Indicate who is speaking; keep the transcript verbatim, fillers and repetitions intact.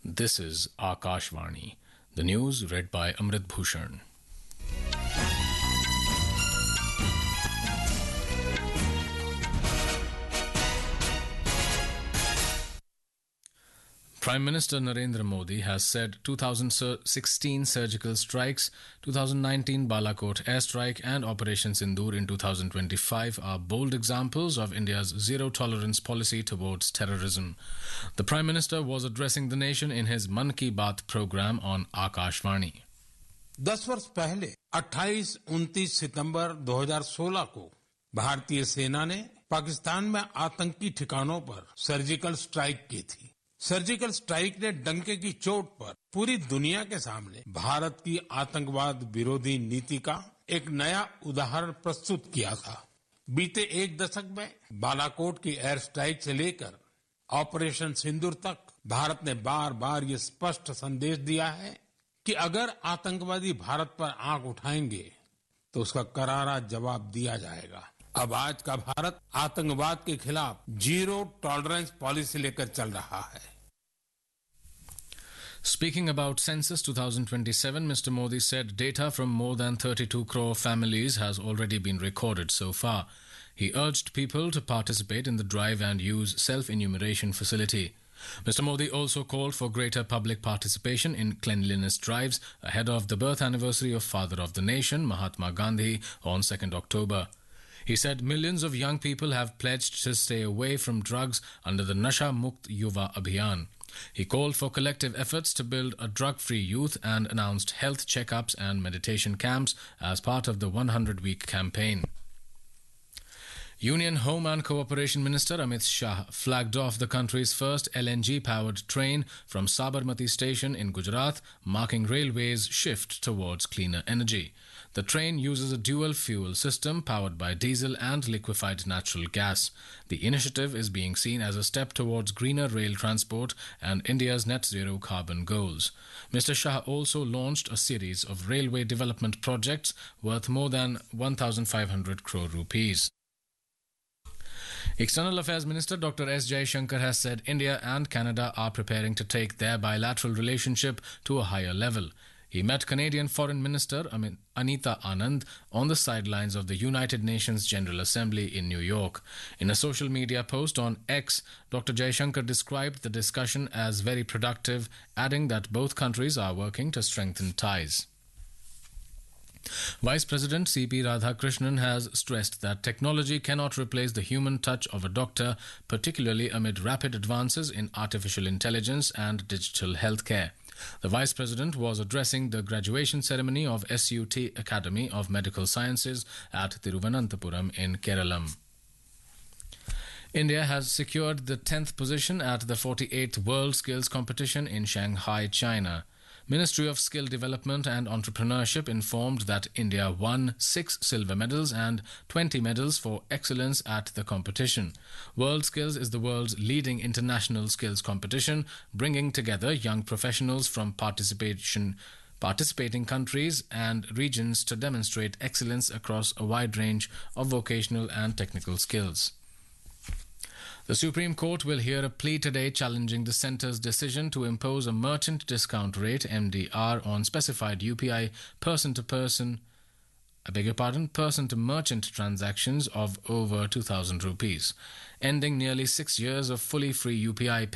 Speaker 1: This is Akashvani. The news read by Amrit Bhushan. Prime Minister Narendra Modi has said two thousand sixteen surgical strikes, two thousand nineteen Balakot airstrike and Operation Sindoor in two thousand twenty-five are bold examples of India's zero-tolerance policy towards terrorism. The Prime Minister was addressing the nation in his Mann Ki Baat program on Akashvani.
Speaker 2: दस वर्ष पहले अट्ठाईस उनतीस सितंबर दो हज़ार सोलह को भारतीय सेना ने पाकिस्तान में आतंकी ठिकानों पर सर्जिकल स्ट्राइक की थी। सर्जिकल स्ट्राइक ने डंके की चोट पर पूरी दुनिया के सामने भारत की आतंकवाद विरोधी नीति का एक नया उदाहरण प्रस्तुत किया था। बीते एक दशक में बालाकोट की एयर स्ट्राइक से लेकर ऑपरेशन सिंदूर तक भारत ने बार बार ये स्पष्ट संदेश दिया है कि अगर आतंकवादी भारत पर आंख उठाएंगे तो उसका करारा जवाब दिया जाएगा। अब आज का भारत आतंकवाद के खिलाफ जीरो टॉलरेंस पॉलिसी लेकर चल रहा है।
Speaker 1: Speaking about Census twenty twenty-seven, Mister Modi said data from more than thirty-two crore families has already been recorded so far. He urged people to participate in the drive and use self-enumeration facility. Mister Modi also called for greater public participation in cleanliness drives ahead of the birth anniversary of Father of the Nation, Mahatma Gandhi, on second October. He said millions of young people have pledged to stay away from drugs under the Nasha Mukt Yuva Abhiyan. He called for collective efforts to build a drug-free youth and announced health checkups and meditation camps as part of the one hundred week campaign. Union Home and Cooperation Minister Amit Shah flagged off the country's first L N G-powered train from Sabarmati station in Gujarat, marking railway's shift towards cleaner energy. The train uses a dual-fuel system powered by diesel and liquefied natural gas. The initiative is being seen as a step towards greener rail transport and India's net-zero carbon goals. Mister Shah also launched a series of railway development projects worth more than one thousand five hundred crore rupees. External Affairs Minister Doctor S Jaishankar has said India and Canada are preparing to take their bilateral relationship to a higher level. He met Canadian Foreign Minister Anita Anand on the sidelines of the United Nations General Assembly in New York. In a social media post on X, Doctor Jaishankar described the discussion as very productive, adding that both countries are working to strengthen ties. Vice President C P Radhakrishnan has stressed that technology cannot replace the human touch of a doctor, particularly amid rapid advances in artificial intelligence and digital healthcare. The Vice President was addressing the graduation ceremony of S U T Academy of Medical Sciences at Thiruvananthapuram in Kerala. India has secured the tenth position at the forty-eighth World Skills Competition in Shanghai, China. Ministry of Skill Development and Entrepreneurship informed that India won six silver medals and twenty medals for excellence at the competition. World Skills is the world's leading international skills competition, bringing together young professionals from participation participating countries and regions to demonstrate excellence across a wide range of vocational and technical skills. The Supreme Court will hear a plea today challenging the centre's decision to impose a merchant discount rate M D R on specified U P I person-to-person, I beg your pardon, person-to-merchant transactions of over two thousand rupees, ending nearly six years of fully free U P I